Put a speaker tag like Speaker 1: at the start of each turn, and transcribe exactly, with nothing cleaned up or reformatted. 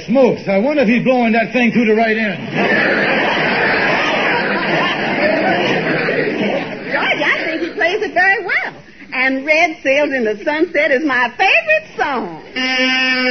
Speaker 1: smokes. I wonder if he's blowing that thing through the right end.
Speaker 2: George, I think he plays it very well. And Red Sails in the Sunset is my favorite song.